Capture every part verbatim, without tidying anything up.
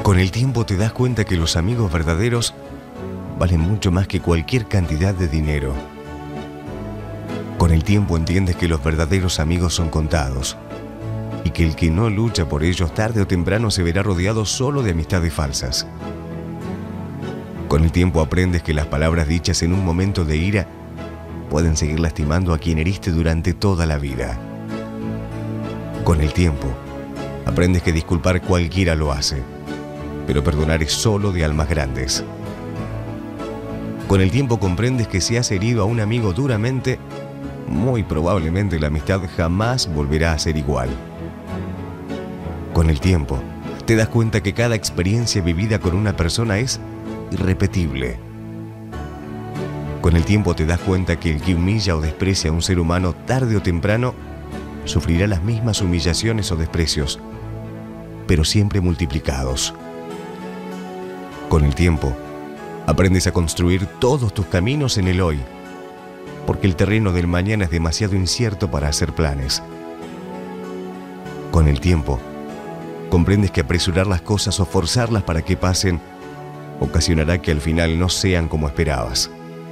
Con el tiempo te das cuenta que los amigos verdaderos valen mucho más que cualquier cantidad de dinero. Con el tiempo entiendes que los verdaderos amigos son contados y que el que no lucha por ellos tarde o temprano se verá rodeado solo de amistades falsas. Con el tiempo aprendes que las palabras dichas en un momento de ira pueden seguir lastimando a quien heriste durante toda la vida. Con el tiempo aprendes que disculpar cualquiera lo hace, pero perdonar es solo de almas grandes. Con el tiempo comprendes que si has herido a un amigo duramente, muy probablemente la amistad jamás volverá a ser igual. Con el tiempo, te das cuenta que cada experiencia vivida con una persona es irrepetible. Con el tiempo te das cuenta que el que humilla o desprecia a un ser humano tarde o temprano sufrirá las mismas humillaciones o desprecios, pero siempre multiplicados. Con el tiempo, aprendes a construir todos tus caminos en el hoy, porque el terreno del mañana es demasiado incierto para hacer planes. Con el tiempo, comprendes que apresurar las cosas o forzarlas para que pasen ocasionará que al final no sean como esperabas.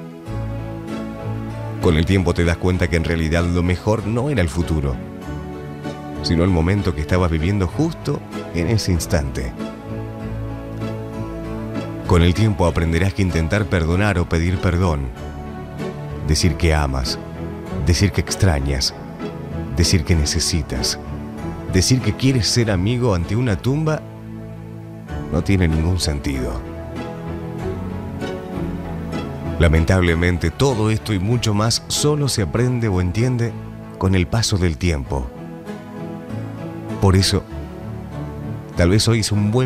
Con el tiempo te das cuenta que en realidad lo mejor no era el futuro, sino el momento que estabas viviendo justo en ese instante. Con el tiempo aprenderás que intentar perdonar o pedir perdón, decir que amas, decir que extrañas, decir que necesitas, decir que quieres ser amigo ante una tumba, no tiene ningún sentido. Lamentablemente, todo esto y mucho más solo se aprende o entiende con el paso del tiempo. Por eso, tal vez hoy es un buen